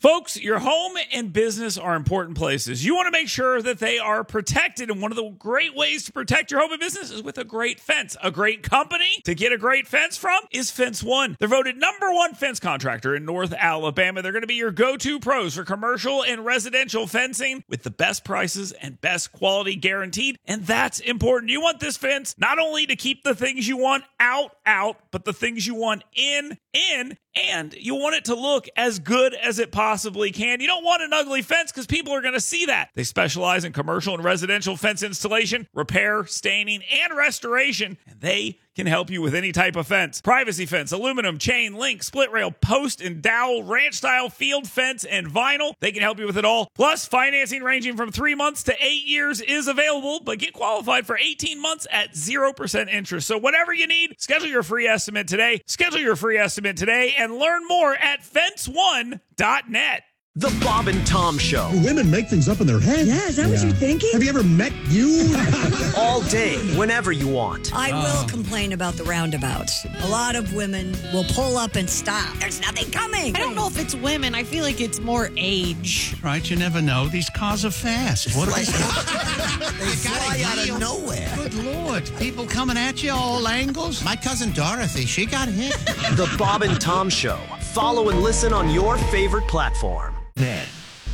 Folks, your home and business are important places. You want to make sure that they are protected, and one of the great ways to protect your home and business is with a great fence. A great company to get a great fence from is Fence One. They're voted #1 fence contractor in North Alabama. They're going to be your go-to pros for commercial and residential fencing with the best prices and best quality guaranteed, and that's important. You want this fence not only to keep the things you want out, but the things you want in, and you want it to look as good as it possibly can. You don't want an ugly fence because people are going to see that. They specialize in commercial and residential fence installation, repair, staining, and restoration, and they can help you with any type of fence. Privacy fence, aluminum, chain, link, split rail, post and dowel, ranch style, field fence, and vinyl. They can help you with it all. Plus, financing ranging from 3 months to 8 years is available, but get qualified for 18 months at 0% interest. So whatever you need, schedule your free estimate today. And learn more at fence1.net. The Bob and Tom Show. Women make things up in their head. Yeah, is that what you're thinking? Have you ever met you? All day, whenever you want. I will complain about the roundabouts. A lot of women will pull up and stop. There's nothing coming. I don't know if it's women. I feel like it's more age. Right, you never know. These cars are fast. What They fly out of nowhere. Good Lord. People coming at you all angles. My cousin Dorothy, she got hit. The Bob and Tom Show. Follow and listen on your favorite platform. Then.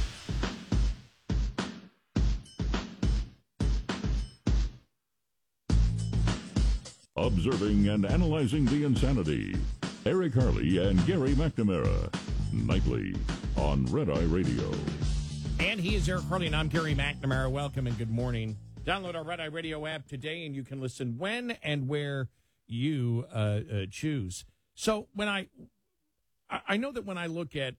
Observing and analyzing the insanity. Eric Harley and Gary McNamara. Nightly on Red Eye Radio. And he is Eric Harley, and I'm Gary McNamara. Welcome and good morning. Download our Red Eye Radio app today, and you can listen when and where you choose. So when I know that when I look at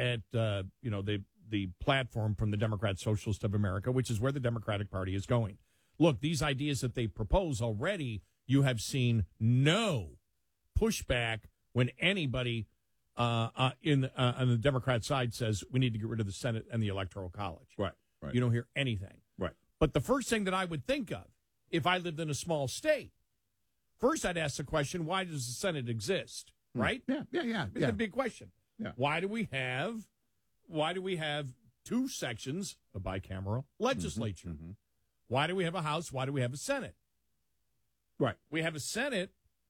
the platform from the Democrat Socialist of America, which is where the Democratic Party is going. Look, these ideas that they propose already, you have seen no pushback when anybody on the Democrat side says we need to get rid of the Senate and the Electoral College. Right. You don't hear anything. Right. But the first thing that I would think of, if I lived in a small state, first I'd ask the question, why does the Senate exist? Right? Yeah. It's a big question. Yeah. Why do we have two sections, a bicameral legislature? Mm-hmm. Why do we have a House? Why do we have a Senate? Right. We have a Senate,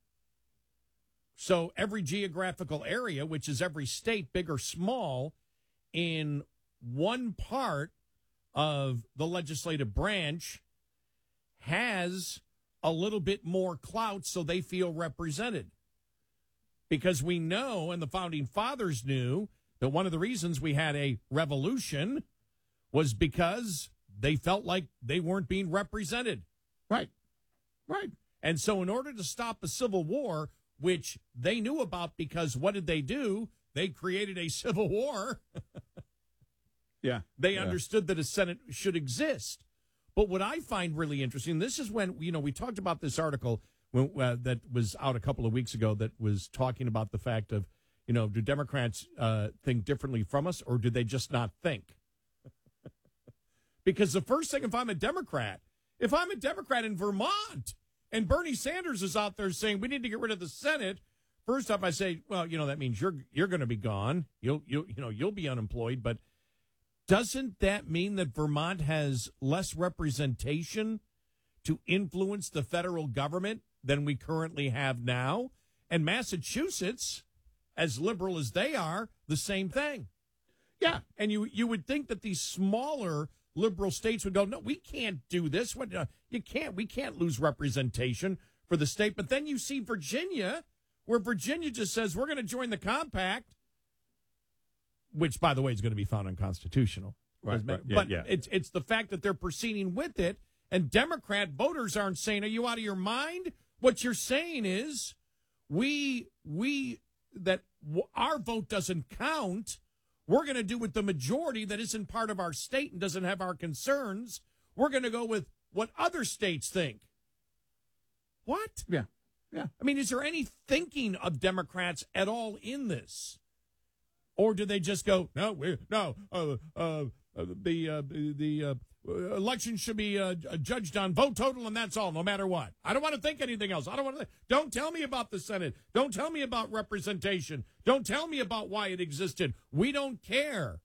so every geographical area, which is every state, big or small, in one part of the legislative branch has a little bit more clout so they feel represented. Because we know, and the Founding Fathers knew, that one of the reasons we had a revolution was because they felt like they weren't being represented. Right. And so in order to stop a civil war, which they knew about because what did they do? They created a civil war. Yeah. They understood that a Senate should exist. But what I find really interesting, this is when, we talked about this article that was out a couple of weeks ago that was talking about the fact of, do Democrats think differently from us, or do they just not think? Because the first thing, if I'm a Democrat in Vermont and Bernie Sanders is out there saying we need to get rid of the Senate, first off I say, well, that means you're going to be gone. You'll be unemployed. But doesn't that mean that Vermont has less representation to influence the federal government than we currently have now? And Massachusetts, as liberal as they are, the same thing. Yeah. And you would think that these smaller liberal states would go, no, we can't do this. We can't lose representation for the state. But then you see Virginia, where Virginia just says we're going to join the compact, which, by the way, is going to be found unconstitutional. Right. But it's the fact that they're proceeding with it, and Democrat voters aren't saying, are you out of your mind? What you're saying is our vote doesn't count. We're going to do with the majority that isn't part of our state and doesn't have our concerns. We're going to go with what other states think. What? Yeah. I mean, is there any thinking of Democrats at all in this? Or do they just go, the election should be judged on vote total, and that's all, no matter what. I don't want to think anything else. Don't tell me about the Senate. Don't tell me about representation. Don't tell me about why it existed. We don't care.